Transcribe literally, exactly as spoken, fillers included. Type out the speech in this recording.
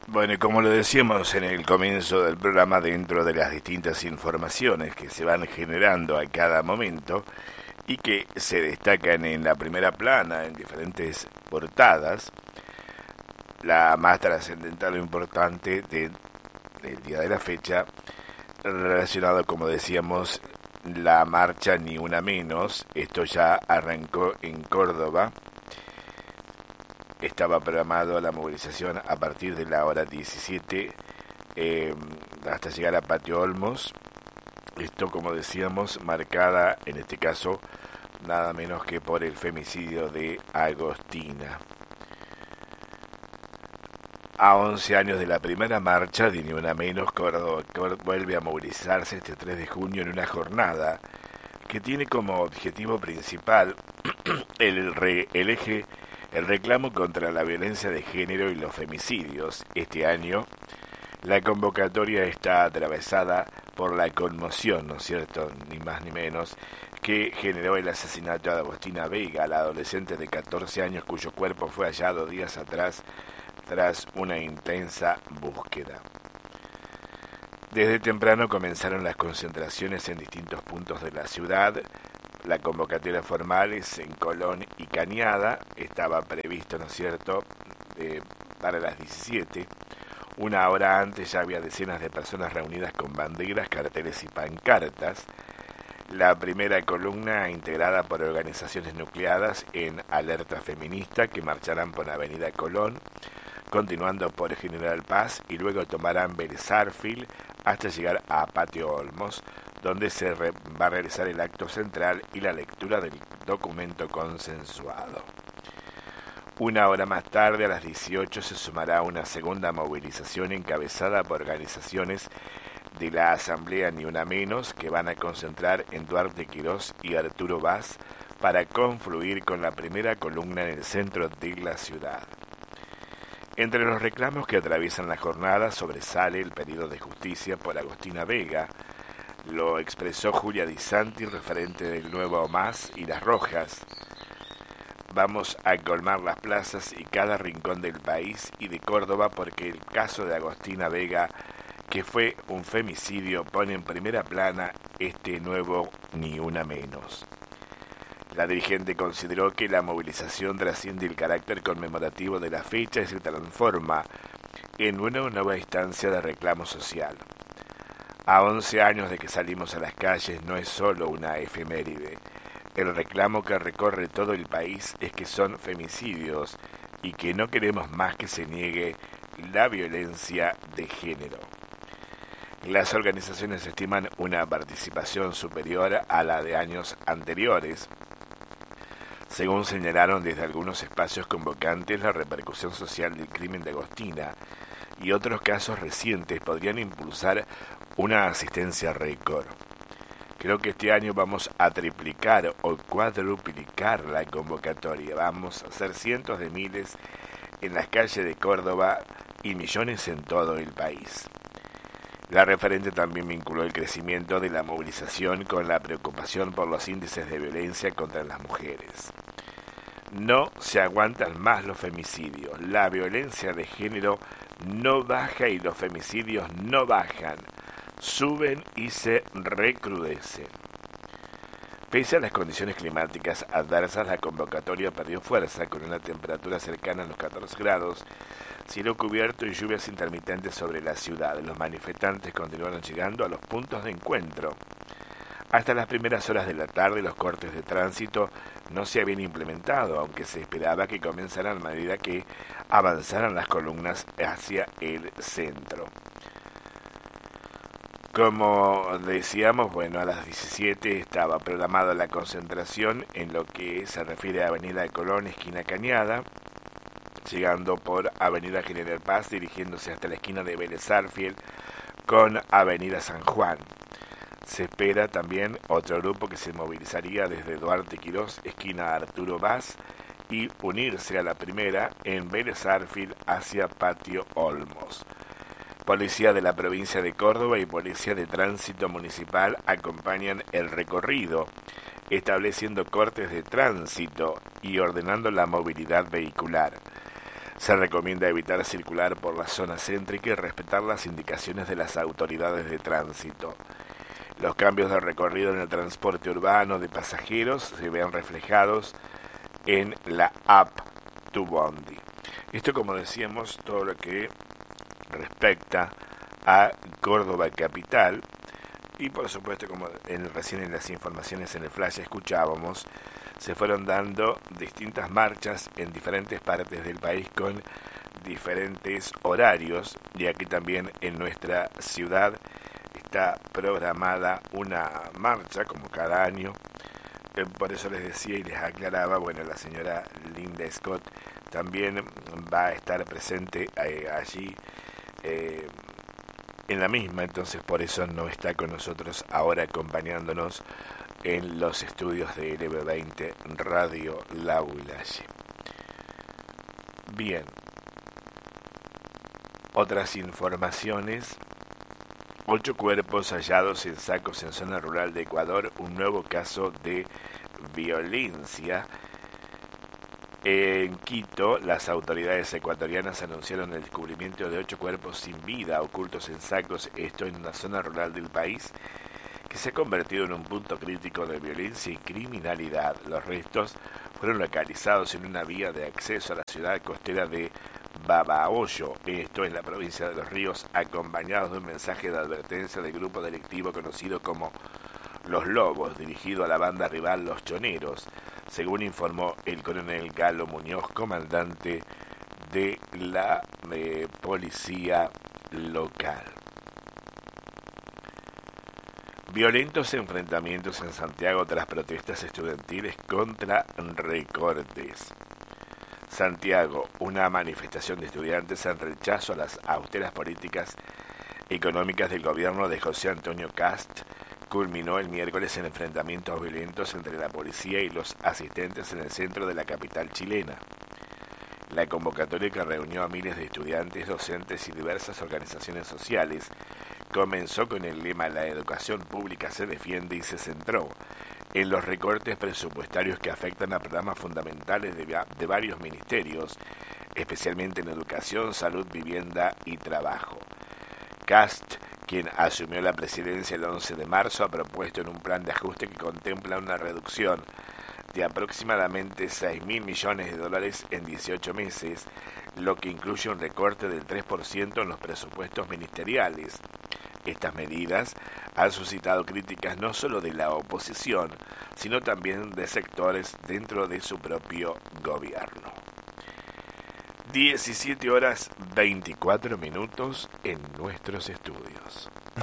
Bueno, y como lo decíamos en el comienzo del programa, dentro de las distintas informaciones que se van generando a cada momento y que se destacan en la primera plana, en diferentes portadas, la más trascendental o importante de, del día de la fecha, relacionado, como decíamos, la marcha Ni Una Menos. Esto ya arrancó en Córdoba. Estaba programado la movilización a partir de la hora diecisiete eh, hasta llegar a Patio Olmos. Esto, como decíamos, marcada en este caso nada menos que por el femicidio de Agostina. A once años de la primera marcha de Ni Una Menos, Córdoba vuelve a movilizarse este tres de junio en una jornada que tiene como objetivo principal el, re, el eje el reclamo contra la violencia de género y los femicidios. Este año, la convocatoria está atravesada por la conmoción, ¿no es cierto?, ni más ni menos, que generó el asesinato de Agostina Vega, la adolescente de catorce años cuyo cuerpo fue hallado días atrás tras una intensa búsqueda. Desde temprano comenzaron las concentraciones en distintos puntos de la ciudad. La convocatoria formal es en Colón y Cañada. Estaba previsto, ¿no es cierto?, eh, para las diecisiete. Una hora antes ya había decenas de personas reunidas con banderas, carteles y pancartas. La primera columna, integrada por organizaciones nucleadas en Alerta Feminista, que marcharán por Avenida Colón, continuando por General Paz, y luego tomarán Vélez Arfield hasta llegar a Patio Olmos, donde se re- va a realizar el acto central y la lectura del documento consensuado. Una hora más tarde, a las dieciocho, se sumará una segunda movilización encabezada por organizaciones de la Asamblea Ni Una Menos, que van a concentrar en Duarte Quirós y Arturo Vaz para confluir con la primera columna en el centro de la ciudad. Entre los reclamos que atraviesan la jornada sobresale el pedido de justicia por Agostina Vega. Lo expresó Julia Di Santi, referente del Nuevo Más y Las Rojas. Vamos a colmar las plazas y cada rincón del país y de Córdoba porque el caso de Agostina Vega, que fue un femicidio, pone en primera plana este nuevo Ni Una Menos. La dirigente consideró que la movilización trasciende el carácter conmemorativo de la fecha y se transforma en una nueva instancia de reclamo social. A once años de que salimos a las calles no es solo una efeméride. El reclamo que recorre todo el país es que son femicidios y que no queremos más que se niegue la violencia de género. Las organizaciones estiman una participación superior a la de años anteriores. Según señalaron desde algunos espacios convocantes, la repercusión social del crimen de Agostina y otros casos recientes podrían impulsar una asistencia récord. Creo que este año vamos a triplicar o cuadruplicar la convocatoria. Vamos a hacer cientos de miles en las calles de Córdoba y millones en todo el país. La referente también vinculó el crecimiento de la movilización con la preocupación por los índices de violencia contra las mujeres. No se aguantan más los femicidios. La violencia de género no baja y los femicidios no bajan. Suben y se recrudecen. Pese a las condiciones climáticas adversas, la convocatoria perdió fuerza con una temperatura cercana a los catorce grados, cielo cubierto y lluvias intermitentes sobre la ciudad. Los manifestantes continuaron llegando a los puntos de encuentro. Hasta las primeras horas de la tarde, los cortes de tránsito no se habían implementado, aunque se esperaba que comenzaran a medida que avanzaran las columnas hacia el centro. Como decíamos, bueno, a las diecisiete estaba programada la concentración en lo que se refiere a Avenida de Colón, esquina Cañada, llegando por Avenida General Paz, dirigiéndose hasta la esquina de Vélez Arfield con Avenida San Juan. Se espera también otro grupo que se movilizaría desde Duarte Quirós, esquina Arturo Vaz, y unirse a la primera en Vélez Arfield hacia Patio Olmos. Policía de la provincia de Córdoba y Policía de Tránsito Municipal acompañan el recorrido, estableciendo cortes de tránsito y ordenando la movilidad vehicular. Se recomienda evitar circular por la zona céntrica y respetar las indicaciones de las autoridades de tránsito. Los cambios de recorrido en el transporte urbano de pasajeros se ven reflejados en la app Tu Bondi. Esto, como decíamos, todo lo que respecta a Córdoba capital. Y por supuesto, como en, recién en las informaciones en el flash escuchábamos, se fueron dando distintas marchas en diferentes partes del país con diferentes horarios, y aquí también en nuestra ciudad está programada una marcha como cada año. Eh, por eso les decía y les aclaraba, bueno, la señora Linda Scott también va a estar presente eh, allí eh, en la misma, entonces por eso no está con nosotros ahora acompañándonos en los estudios de L B veinte Radio Laulaye. Bien, otras informaciones: ocho cuerpos hallados en sacos en zona rural de Ecuador, un nuevo caso de violencia. En Quito, las autoridades ecuatorianas anunciaron el descubrimiento de ocho cuerpos sin vida ocultos en sacos, esto en una zona rural del país que se ha convertido en un punto crítico de violencia y criminalidad. Los restos fueron localizados en una vía de acceso a la ciudad costera de Babahoyo, esto en la provincia de Los Ríos, acompañados de un mensaje de advertencia del grupo delictivo conocido como Los Lobos, dirigido a la banda rival Los Choneros, según informó el coronel Galo Muñoz, comandante de la eh, policía local. Violentos enfrentamientos en Santiago tras protestas estudiantiles contra recortes. Santiago, una manifestación de estudiantes en rechazo a las austeras políticas económicas del gobierno de José Antonio Cast culminó el miércoles en enfrentamientos violentos entre la policía y los asistentes en el centro de la capital chilena. La convocatoria, que reunió a miles de estudiantes, docentes y diversas organizaciones sociales, comenzó con el lema "La educación pública se defiende" y se centró en los recortes presupuestarios que afectan a programas fundamentales de, de varios ministerios, especialmente en educación, salud, vivienda y trabajo. Cast, quien asumió la presidencia el once de marzo, ha propuesto en un plan de ajuste que contempla una reducción de aproximadamente seis mil millones de dólares en dieciocho meses, lo que incluye un recorte del tres por ciento en los presupuestos ministeriales. Estas medidas han suscitado críticas no solo de la oposición, sino también de sectores dentro de su propio gobierno. diecisiete horas veinticuatro minutos en nuestros estudios.